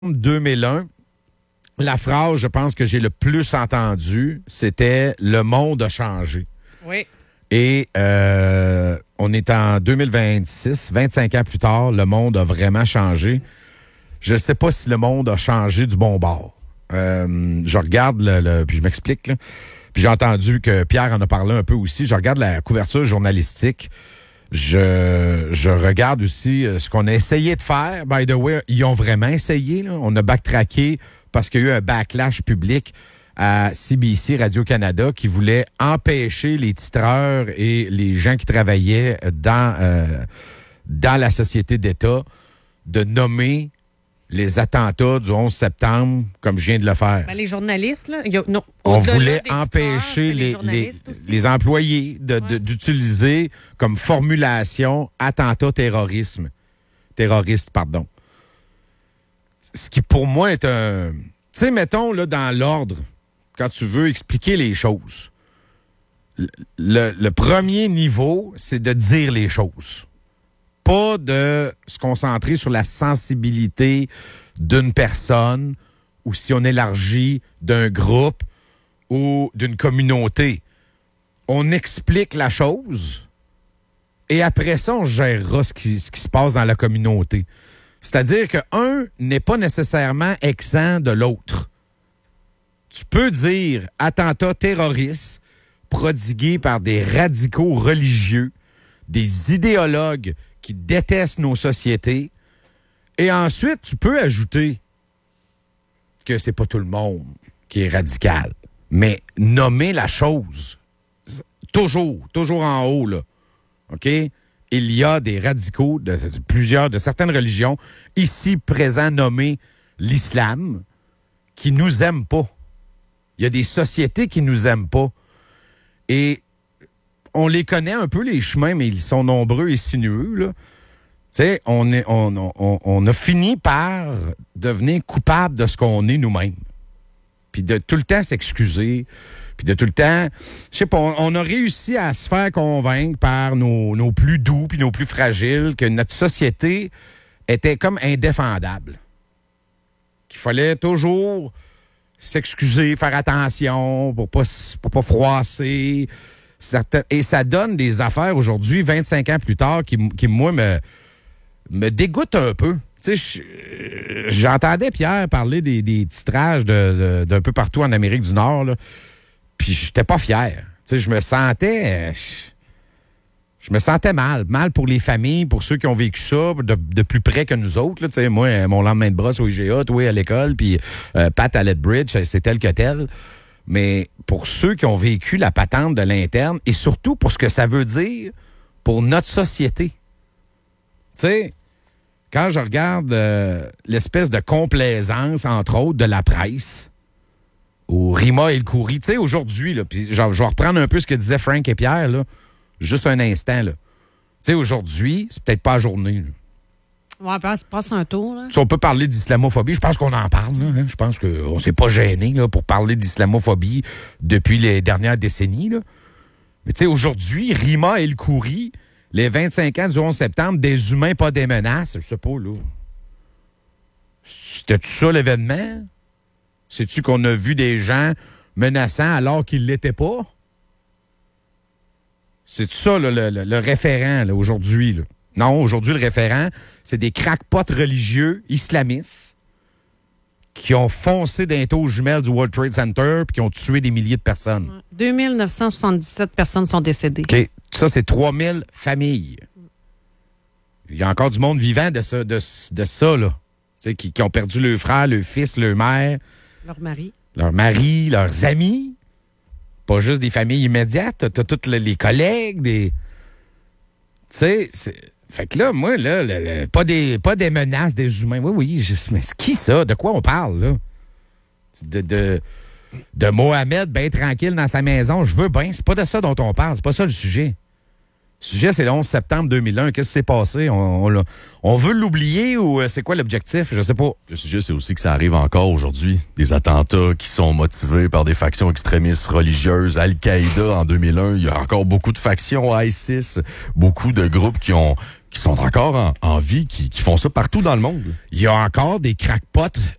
2001, la phrase, je pense, que j'ai le plus entendue, c'était « Le monde a changé ». Oui. Et on est en 2026, 25 ans plus tard, le monde a vraiment changé. Je ne sais pas si le monde a changé du bon bord. Je regarde puis je m'explique, là. Puis j'ai entendu que Pierre en a parlé un peu aussi. Je regarde la couverture journalistique. Je regarde aussi ce qu'on a essayé de faire. By the way, ils ont vraiment essayé, là. On a backtracké parce qu'il y a eu un backlash public à CBC Radio-Canada qui voulait empêcher les titreurs et les gens qui travaillaient dans la société d'État de nommer les attentats du 11 septembre comme je viens de le faire. Ben, les journalistes, là, on voulait empêcher les employés d'utiliser comme formulation attentat terroriste, pardon. Ce qui, pour moi, est un... Tu sais, mettons, là, dans l'ordre, quand tu veux expliquer les choses, le premier niveau, c'est de dire les choses. Pas de se concentrer sur la sensibilité d'une personne ou si on élargit d'un groupe ou d'une communauté. On explique la chose et après ça, on gérera ce qui se passe dans la communauté. C'est-à-dire qu'un n'est pas nécessairement exempt de l'autre. Tu peux dire attentat terroriste prodigué par des radicaux religieux, des idéologues qui détestent nos sociétés. Et ensuite, tu peux ajouter que c'est pas tout le monde qui est radical. Mais nommer la chose, toujours en haut, là. OK? Il y a des radicaux de certaines religions, ici présents nommés l'islam, qui nous aiment pas. Il y a des sociétés qui nous aiment pas. Et on les connaît un peu, les chemins, mais ils sont nombreux et sinueux, là. Tu sais, on a fini par devenir coupable de ce qu'on est nous-mêmes. Puis de tout le temps s'excuser. Puis de tout le temps... Je sais pas, on a réussi à se faire convaincre par nos plus doux puis nos plus fragiles que notre société était comme indéfendable. Qu'il fallait toujours s'excuser, faire attention pour pas froisser... Et ça donne des affaires aujourd'hui, 25 ans plus tard, qui moi, me dégoûtent un peu. Tu sais, j'entendais Pierre parler des titrages d'un peu partout en Amérique du Nord, là, puis j'étais pas fier. Tu sais, je me sentais mal pour les familles, pour ceux qui ont vécu ça de plus près que nous autres. Là, tu sais, moi, mon lendemain de brosse au IGA, toi à l'école, puis Pat à Lethbridge, c'est tel que tel. Mais pour ceux qui ont vécu la patente de l'interne et surtout pour ce que ça veut dire pour notre société. Tu sais, quand je regarde l'espèce de complaisance, entre autres, de la presse, au Rima et le Khoury, tu sais, aujourd'hui, là, puis je vais reprendre un peu ce que disaient Frank et Pierre, là, juste un instant, là. Tu sais, aujourd'hui, c'est peut-être pas la journée, là. Ouais, passe un tour, là. Si on peut parler d'islamophobie, je pense qu'on en parle, là, hein? Je pense qu'on s'est pas gêné, là, pour parler d'islamophobie depuis les dernières décennies, là. Mais tu sais, aujourd'hui, Rima et le Khoury, les 25 ans du 11 septembre, des humains, pas des menaces, je sais pas, là. C'était-tu ça l'événement? Sais-tu qu'on a vu des gens menaçants alors qu'ils l'étaient pas? C'est ça, là, le référent, là, aujourd'hui, là? Non, aujourd'hui, le référent, c'est des crackpots religieux islamistes qui ont foncé d'un taux jumelles du World Trade Center puis qui ont tué des milliers de personnes. 2977 personnes sont décédées. OK. Ça, c'est 3000 familles. Il y a encore du monde vivant de ça, là. Qui ont perdu leur frère, leur fils, leur mère. Leur mari, leurs amis. Pas juste des familles immédiates. T'as tous les collègues, des... Tu sais, fait que là, moi, là, pas des menaces des humains. Oui, mais c'est qui ça? De quoi on parle, là? De Mohamed, bien tranquille dans sa maison. Je veux bien. C'est pas de ça dont on parle. C'est pas ça le sujet. Le sujet, c'est le 11 septembre 2001. Qu'est-ce qui s'est passé? On veut l'oublier ou c'est quoi l'objectif? Je sais pas. Le sujet, c'est aussi que ça arrive encore aujourd'hui. Des attentats qui sont motivés par des factions extrémistes religieuses. Al-Qaïda, en 2001, il y a encore beaucoup de factions. ISIS, beaucoup de groupes qui ont qui sont encore en vie, qui font ça partout dans le monde. Il y a encore des crackpots